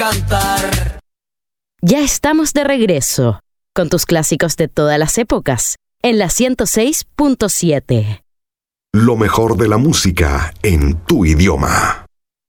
cantar. Ya estamos de regreso con tus clásicos de todas las épocas en la 106.7. Lo mejor de la música en tu idioma.